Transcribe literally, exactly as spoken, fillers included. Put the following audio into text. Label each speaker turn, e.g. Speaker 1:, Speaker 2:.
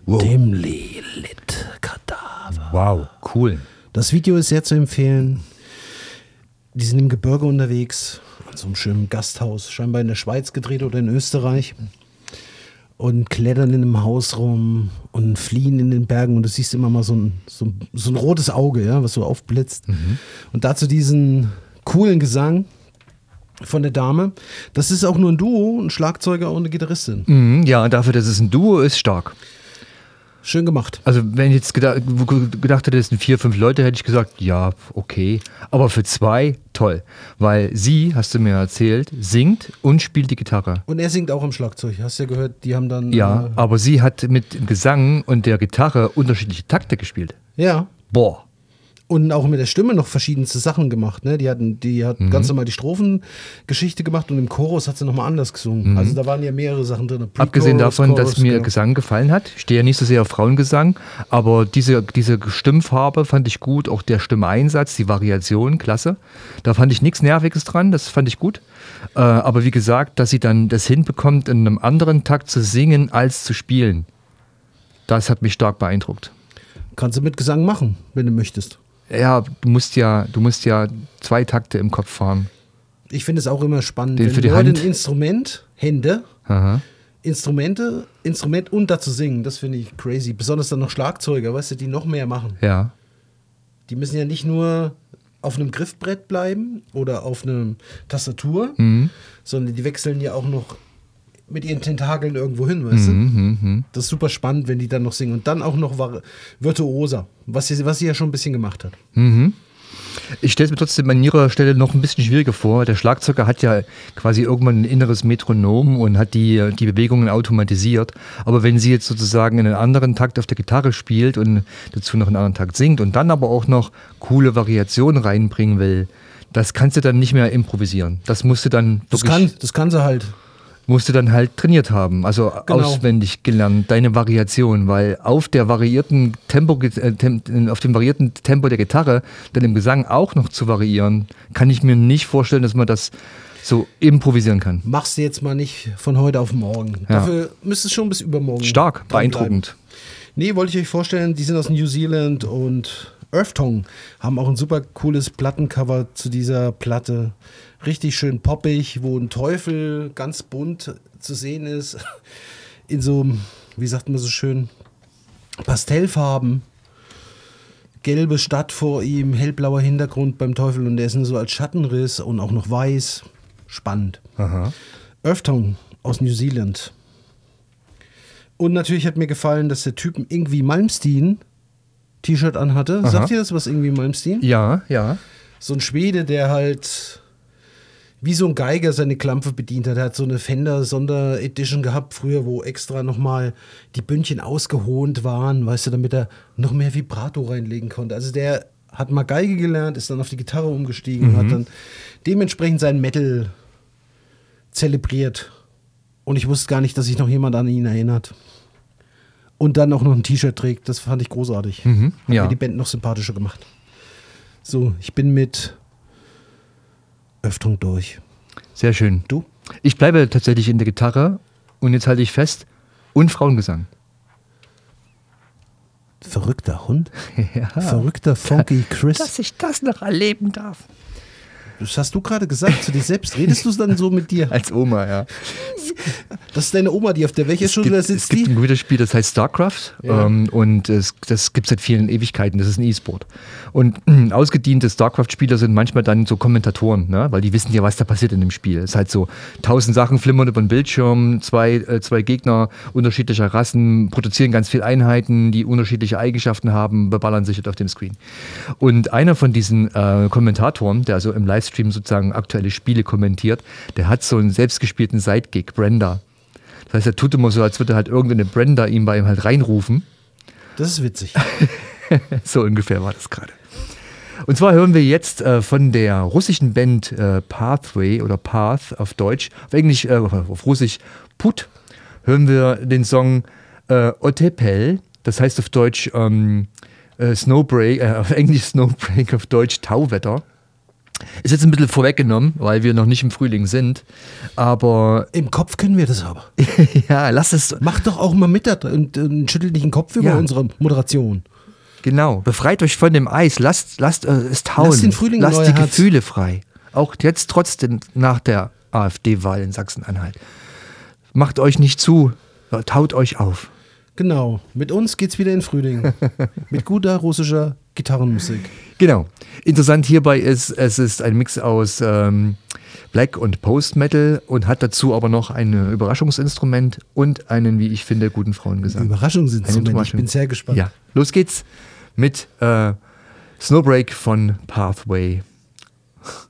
Speaker 1: Wow.
Speaker 2: Dimly Lit Kadaver.
Speaker 1: Wow, cool.
Speaker 2: Das Video ist sehr zu empfehlen. Die sind im Gebirge unterwegs, an so einem schönen Gasthaus, scheinbar in der Schweiz gedreht oder in Österreich. Und klettern in einem Haus rum und fliehen in den Bergen. Und du siehst immer mal so ein, so ein, so ein rotes Auge, ja, was so aufblitzt. Mhm. Und dazu diesen coolen Gesang von der Dame. Das ist auch nur ein Duo, ein Schlagzeuger und eine Gitarristin.
Speaker 1: Mhm, ja, dafür, dass es ein Duo ist, stark.
Speaker 2: Schön gemacht.
Speaker 1: Also wenn ich jetzt gedacht, gedacht hätte, es sind vier, fünf Leute, hätte ich gesagt, ja, okay. Aber für zwei, toll. Weil sie, hast du mir erzählt, singt und spielt die Gitarre.
Speaker 2: Und er singt auch am Schlagzeug. Hast du ja gehört, die haben dann...
Speaker 1: Ja,
Speaker 2: äh,
Speaker 1: aber sie hat mit dem Gesang und der Gitarre unterschiedliche Takte gespielt.
Speaker 2: Ja.
Speaker 1: Boah.
Speaker 2: Und auch mit der Stimme noch verschiedenste Sachen gemacht. Ne? Die, hatten, die hat mhm. ganz normal die Strophengeschichte gemacht und im Chorus hat sie nochmal anders gesungen. Mhm. Also da waren ja mehrere Sachen drin.
Speaker 1: Abgesehen davon,
Speaker 2: Chorus,
Speaker 1: dass mir
Speaker 2: genau.
Speaker 1: Gesang gefallen hat. Ich stehe ja nicht so sehr auf Frauengesang, aber diese, diese Stimmfarbe fand ich gut. Auch der Stimmeinsatz, die Variation, klasse. Da fand ich nichts Nerviges dran, das fand ich gut. Äh, aber wie gesagt, dass sie dann das hinbekommt, in einem anderen Takt zu singen als zu spielen, das hat mich stark beeindruckt.
Speaker 2: Kannst du mit Gesang machen, wenn du möchtest.
Speaker 1: Ja, du musst ja, du musst ja zwei Takte im Kopf fahren.
Speaker 2: Ich finde es auch immer spannend,
Speaker 1: Den
Speaker 2: wenn
Speaker 1: für die
Speaker 2: Leute
Speaker 1: Hand.
Speaker 2: ein Instrument, Hände,
Speaker 1: Aha.
Speaker 2: Instrumente, Instrument und dazu singen. Das finde ich crazy. Besonders dann noch Schlagzeuger, weißt du, die noch mehr machen.
Speaker 1: Ja.
Speaker 2: Die müssen ja nicht nur auf einem Griffbrett bleiben oder auf einer Tastatur,
Speaker 1: Mhm.
Speaker 2: sondern die wechseln ja auch noch mit ihren Tentakeln irgendwo hin, weißt du?
Speaker 1: Mhm, mhm.
Speaker 2: Das ist super spannend, wenn die dann noch singen. Und dann auch noch war- virtuoser, was sie, was sie ja schon ein bisschen gemacht hat.
Speaker 1: Mhm. Ich stelle es mir trotzdem an ihrer Stelle noch ein bisschen schwieriger vor. Der Schlagzeuger hat ja quasi irgendwann ein inneres Metronom und hat die, die Bewegungen automatisiert. Aber wenn sie jetzt sozusagen einen anderen Takt auf der Gitarre spielt und dazu noch einen anderen Takt singt und dann aber auch noch coole Variationen reinbringen will, das kannst du dann nicht mehr improvisieren. Das musst du dann
Speaker 2: Das
Speaker 1: wirklich...
Speaker 2: kann, das kann sie halt.
Speaker 1: musst du dann halt trainiert haben, also
Speaker 2: Genau.
Speaker 1: auswendig gelernt, deine Variation, weil auf der variierten Tempo, äh, tem, auf dem variierten Tempo der Gitarre dann im Gesang auch noch zu variieren, kann ich mir nicht vorstellen, dass man das so improvisieren kann.
Speaker 2: Machst du jetzt mal nicht von heute auf morgen.
Speaker 1: Ja.
Speaker 2: Dafür müsste es schon bis übermorgen
Speaker 1: Stark,
Speaker 2: dranbleiben.
Speaker 1: beeindruckend.
Speaker 2: Nee, wollte ich euch vorstellen, die sind aus New Zealand und Earth Tongue haben auch ein super cooles Plattencover zu dieser Platte. Richtig schön poppig, wo ein Teufel ganz bunt zu sehen ist. In so, wie sagt man so schön, Pastellfarben. Gelbe Stadt vor ihm, hellblauer Hintergrund beim Teufel und der ist nur so als Schattenriss und auch noch weiß. Spannend.
Speaker 1: Aha.
Speaker 2: Earth Tongue aus New Zealand. Und natürlich hat mir gefallen, dass der Typ irgendwie Malmsteen T-Shirt anhatte.
Speaker 1: Aha.
Speaker 2: Sagt ihr das, was irgendwie Malmsteen?
Speaker 1: Ja, ja.
Speaker 2: So ein Schwede, der halt wie so ein Geiger seine Klampfe bedient hat. Er hat so eine Fender-Sonderedition gehabt früher, wo extra nochmal die Bündchen ausgehohnt waren, weißt du, damit er noch mehr Vibrato reinlegen konnte. Also der hat mal Geige gelernt, ist dann auf die Gitarre umgestiegen
Speaker 1: Mhm.
Speaker 2: und hat dann dementsprechend seinen Metal zelebriert. Und ich wusste gar nicht, dass sich noch jemand an ihn erinnert. Und dann auch noch ein T-Shirt trägt. Das fand ich großartig.
Speaker 1: Mhm,
Speaker 2: Hat
Speaker 1: ja.
Speaker 2: mir die Band noch sympathischer gemacht. So, ich bin mit Öffnung durch.
Speaker 1: Sehr schön.
Speaker 2: Du?
Speaker 1: Ich bleibe tatsächlich in der Gitarre und jetzt halte ich fest, und Frauengesang.
Speaker 2: Verrückter Hund?
Speaker 1: Ja.
Speaker 2: Verrückter Funky Chris?
Speaker 1: Dass ich das noch erleben darf.
Speaker 2: Das hast du gerade gesagt zu dir selbst. Redest du es dann so mit dir?
Speaker 1: Als Oma, ja.
Speaker 2: Das ist deine Oma, die auf der welcher
Speaker 1: Es
Speaker 2: Schule
Speaker 1: gibt, es
Speaker 2: sitzt
Speaker 1: gibt
Speaker 2: die?
Speaker 1: ein Computerspiel, das heißt StarCraft,
Speaker 2: Ja.
Speaker 1: ähm, und es, das gibt es seit vielen Ewigkeiten, das ist ein E-Sport. Und äh, ausgediente StarCraft-Spieler sind manchmal dann so Kommentatoren, ne? Weil die wissen ja, was da passiert in dem Spiel. Es ist halt so, tausend Sachen flimmern über den Bildschirm, zwei, äh, zwei Gegner unterschiedlicher Rassen produzieren ganz viele Einheiten, die unterschiedliche Eigenschaften haben, beballern sich auf dem Screen. Und einer von diesen äh, Kommentatoren, der also im Livestream sozusagen aktuelle Spiele kommentiert, der hat so einen selbstgespielten Sidekick, Brenda. Das heißt, er tut immer so, als würde halt irgendeine Brenda ihm bei ihm halt reinrufen.
Speaker 2: Das ist witzig.
Speaker 1: So ungefähr war das gerade. Und zwar hören wir jetzt äh, von der russischen Band äh, Pathway oder Path auf Deutsch, auf Englisch, äh, auf Russisch Put, hören wir den Song äh, Otepel, das heißt auf Deutsch ähm, äh, Snowbreak, äh, auf Englisch Snowbreak, auf Deutsch Tauwetter. Ist jetzt ein bisschen vorweggenommen, weil wir noch nicht im Frühling sind. Aber
Speaker 2: Im Kopf können wir das aber.
Speaker 1: ja, lass es.
Speaker 2: Mach doch auch mal mit da und, und schüttelt nicht den Kopf über
Speaker 1: Ja.
Speaker 2: unsere Moderation.
Speaker 1: Genau. Befreit euch von dem Eis. Lasst, lasst äh, es tauen.
Speaker 2: Lasst den Frühling in
Speaker 1: Lasst
Speaker 2: euer
Speaker 1: die
Speaker 2: Herz.
Speaker 1: Gefühle frei. Auch jetzt trotzdem nach der AfD-Wahl in Sachsen-Anhalt. Macht euch nicht zu. Taut euch auf.
Speaker 2: Genau. Mit uns geht's wieder in Frühling. Mit guter russischer Gitarrenmusik.
Speaker 1: Genau. Interessant hierbei ist, es ist ein Mix aus ähm, Black und Post-Metal und hat dazu aber noch ein Überraschungsinstrument und einen, wie ich finde, guten Frauengesang.
Speaker 2: Überraschungsinstrument. Ich bin sehr gespannt.
Speaker 1: Ja, los geht's mit äh, Snowbreak von Pathway.